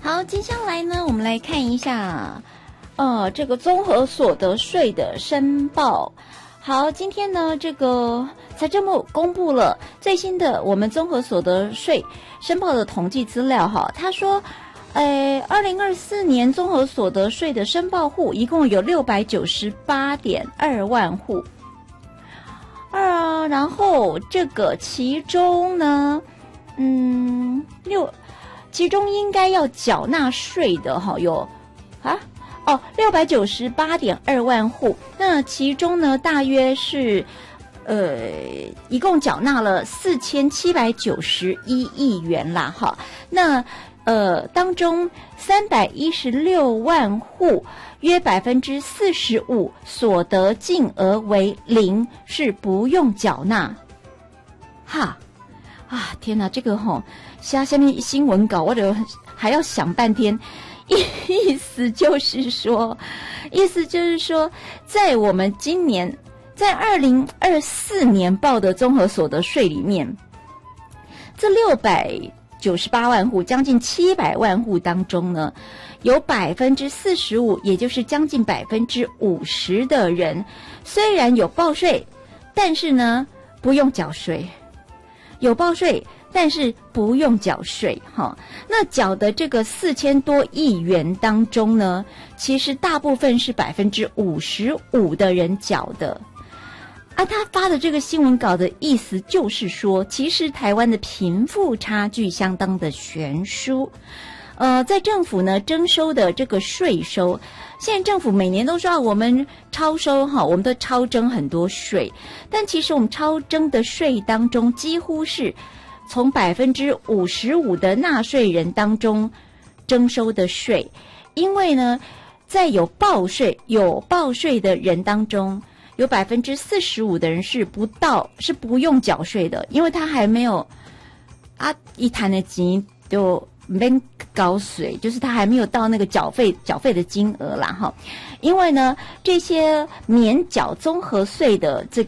好，接下来呢，我们来看一下，这个综合所得税的申报。好，今天呢，这个财政部公布了最新的我们综合所得税申报的统计资料哈。他说，2024年综合所得税的申报户一共有698.2万户，然后这个其中呢，其中应该要缴纳税的哈有698.2万户，那其中呢大约是一共缴纳了4791亿元啦哈。那当中316万户约45%所得净额为0，是不用缴纳。哈天哪，这个下面新闻稿我就还要想半天。意思就是说，在我们今年在2024年报的综合所得税里面，这698万户，将近700万户当中呢，有45%，也就是将近50%的人，虽然有报税，但是呢不用缴税，有报税。但是不用缴税哈，那缴的这个4000多亿元当中呢，其实大部分是55%的人缴的。他发的这个新闻稿的意思就是说，其实台湾的贫富差距相当的悬殊。在政府呢征收的这个税收，现在政府每年都说我们超收哈，我们都超征很多税，但其实我们超征的税当中，几乎是从55%的纳税人当中征收的税，因为呢，在有报税的人当中，有45%的人是不用缴税的，因为他还没有一谈的钱就没交税，就是他还没有到那个缴费的金额啦哈。因为呢，这些免缴综合税的这